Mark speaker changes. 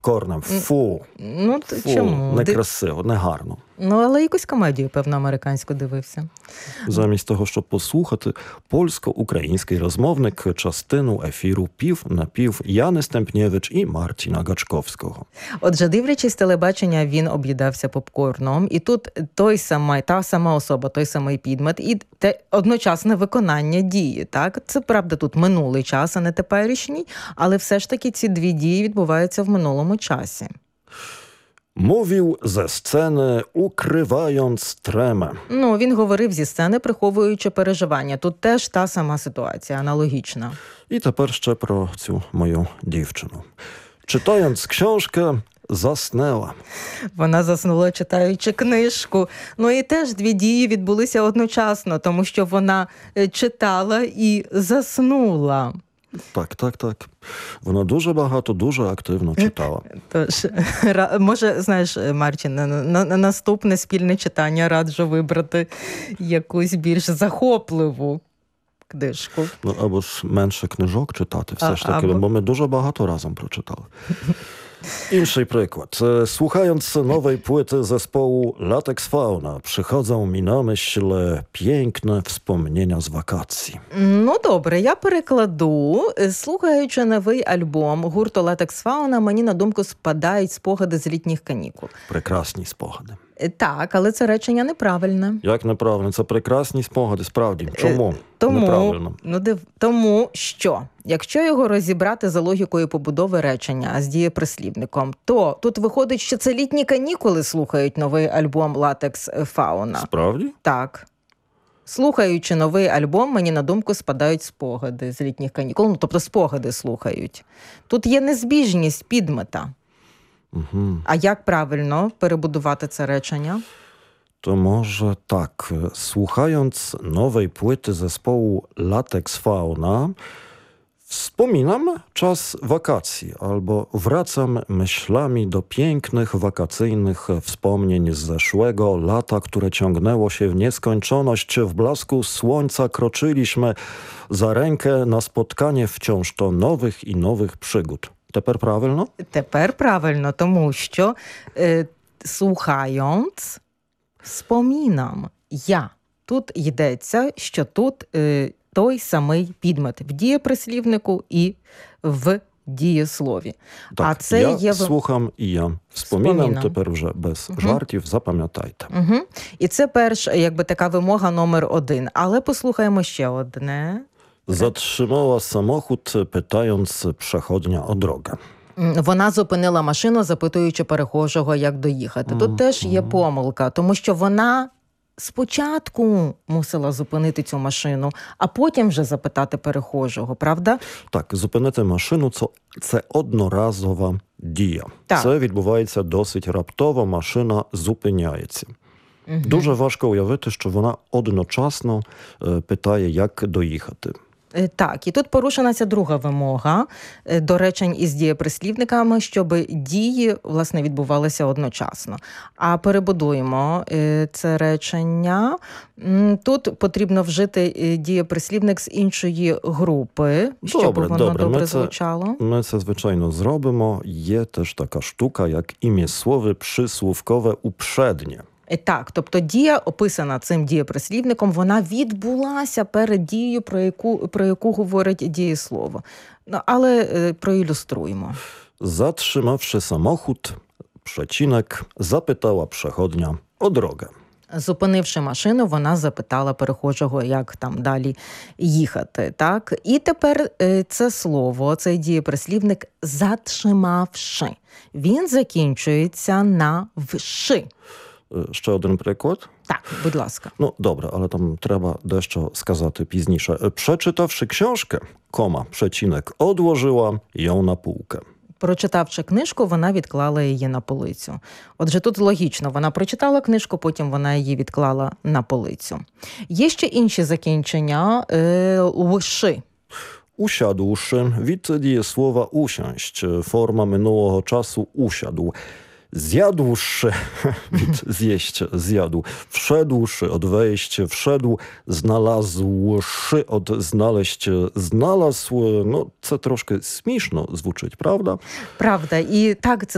Speaker 1: Корнем. Фу.
Speaker 2: Ну,
Speaker 1: Фу.
Speaker 2: чому?
Speaker 1: Некрасиво, негарно.
Speaker 2: Ну, але якусь комедію, певно, американську дивився.
Speaker 1: Замість того, щоб послухати польсько-український розмовник частину ефіру «Пів на пів» Яни Стемпнєвич і Мартіна Гачковського.
Speaker 2: Отже, дивлячись телебачення, він об'їдався попкорном. І тут та сама особа, той самий підмет і те одночасне виконання дії. Так? Це, правда, тут минулий час, а не теперішній, але все ж таки ці дві дії відбуваються в минулому часі.
Speaker 1: Mówił ze sceny, ukrywając tremę.
Speaker 2: Ну, він говорив зі сцени, приховуючи переживання. Тут теж та сама ситуація, аналогічна.
Speaker 1: I тепер ще про цю мою дівчину. Czytając książkę, zasnęła.
Speaker 2: Вона заснула, читаючи книжку. Ну і теж дві дії відбулися одночасно, тому що вона читала і заснула.
Speaker 1: Так. Вона дуже багато, дуже активно читала.
Speaker 2: Тож, може, знаєш, Мартін, на наступне спільне читання раджу вибрати якусь більш захопливу книжку.
Speaker 1: Ну, або ж менше книжок читати, все ж таки, бо ми дуже багато разом прочитали. Інший приклад. Słuchając nowej płyty zespołu Latex Fauna, przychodzą mi na myśl piękne wspomnienia z wakacji.
Speaker 2: Ну, добре, я перекладу. Слухаючи новий альбом гурту Latex Fauna, мені на думку спадають спогади з літніх канікул.
Speaker 1: Прекрасні спогади.
Speaker 2: Так, але це речення неправильне.
Speaker 1: Як неправильно? Це прекрасні спогади, справді. Чому неправильно?
Speaker 2: Тому що, якщо його розібрати за логікою побудови речення з дієприслівником, то тут виходить, що це літні канікули слухають новий альбом Latex Fauna.
Speaker 1: Справді?
Speaker 2: Так. Слухаючи новий альбом, мені на думку спадають спогади з літніх канікул. Ну, тобто спогади слухають. Тут є незбіжність підмета.
Speaker 1: Угу.
Speaker 2: А як правильно перебудувати це речення?
Speaker 1: To może tak. Słuchając nowej płyty zespołu Latex Fauna, wspominam czas wakacji albo wracam myślami do pięknych wakacyjnych wspomnień z zeszłego lata, które ciągnęło się w nieskończoność. W blasku słońca kroczyliśmy za rękę na spotkanie wciąż to nowych i nowych przygód. Тепер правильно?
Speaker 2: Тепер правильно, тому що слухając, wspominam, я. Тут йдеться, що тут той самий підмет в дієприслівнику і в дієслові.
Speaker 1: Так,
Speaker 2: а це
Speaker 1: я слухам і я wspominam, тепер вже без жартів, запам'ятайте.
Speaker 2: І це перша, якби така вимога номер 1. Але послухаємо ще одне.
Speaker 1: Zatrzymała samochód, pytając przechodnia o drogę.
Speaker 2: Вона зупинила машину, запитуючи перехожого, як доїхати. Тут теж є помилка, тому що вона спочатку мусила зупинити цю машину, а потім вже запитати перехожого, правда?
Speaker 1: Так, зупинити машину – це одноразова дія.
Speaker 2: Так.
Speaker 1: Це відбувається досить раптово, машина зупиняється. Дуже важко уявити, що вона одночасно питає, як доїхати.
Speaker 2: Так, і тут порушена ця друга вимога до речень із дієприслівниками, щоб дії, власне, відбувалися одночасно. А перебудуємо це речення. Тут потрібно вжити дієприслівник з іншої групи, щоб воно добре звучало.
Speaker 1: Ми це, звичайно, зробимо. Є теж така штука, як ім'яслове присłówkowe uprzednie.
Speaker 2: Так, тобто дія, описана цим дієприслівником, вона відбулася перед дією, про яку говорить дієслово. Але проілюструємо.
Speaker 1: Zatrzymawszy samochód, przecinek, zapytała przechodnia o drogę.
Speaker 2: Зупинивши машину, вона запитала перехожого, як там далі їхати. Так? І тепер це слово, цей дієприслівник «заtrzymавши». Він закінчується на «вши».
Speaker 1: Ще один приклад?
Speaker 2: Так, будь ласка.
Speaker 1: Ну, добре, але там треба дещо сказати пізніше. Przeczytawszy książkę, przecinek, odłożyła ją na półkę.
Speaker 2: Прочитавши книжку, вона відклала її на полицю. Отже, тут логічно, вона прочитала книжку, потім вона її відклала на полицю. Є ще інші закінчення «вши».
Speaker 1: Usiadłszy, від дієслова usiąść, forma minionego czasu usiadł. Zjadłszy, від zjeść, zjadł. Wszedłszy, od wejść, wszedł. Znalazłszy, od znaleźć, znalazł. No, це трошки смішно звучить, правда?
Speaker 2: Правда. І так, це